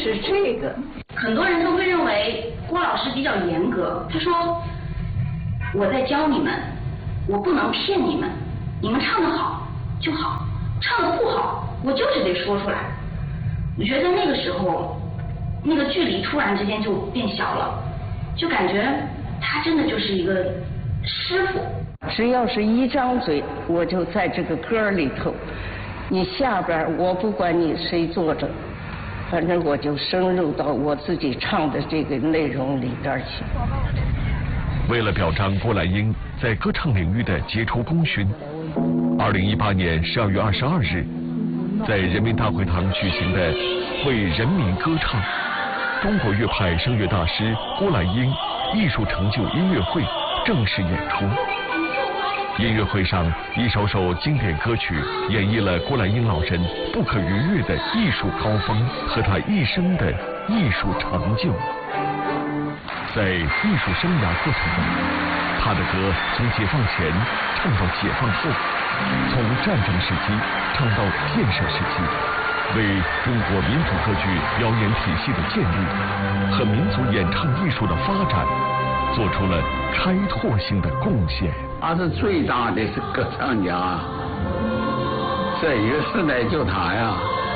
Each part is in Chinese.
是这个。 很多人都会认为郭老师比较严格，他说我在教你们，我不能骗你们，你们唱得好就好，唱得不好我就是得说出来。我觉得那个时候那个距离突然之间就变小了，就感觉他真的就是一个师傅。 只要是一张嘴，我就在这个歌里头。你下边我不管你谁坐着，反正我就深入到我自己唱的这个内容里边去。 为了表彰郭兰英在歌唱领域的杰出功勋，2018年12月22日，在人民大会堂举行的为人民歌唱中国乐派声乐大师郭兰英艺术成就音乐会正式演出。音乐会上，一首首经典歌曲演绎了郭兰英老人不可逾越的艺术高峰和他一生的艺术成就。在艺术生涯过程中，他的歌从解放前唱到解放后，从战争时期唱到建设时期，为中国民族歌剧表演体系的建立和民族演唱艺术的发展做出了开拓性的贡献。 他是最大的歌唱家，这一个时代就他呀，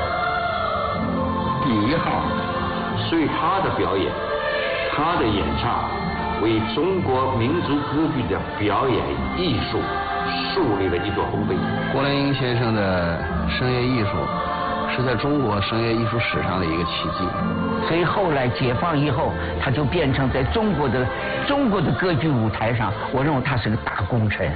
第一号。 所以他的表演，他的演唱，为中国民族歌剧的表演艺术树立了一座丰碑。 郭兰英先生的声乐艺术是在中国声乐艺术史上的一个奇迹。 所以后来解放以后，他就变成在中国的歌剧舞台上，我认为他是个大功臣。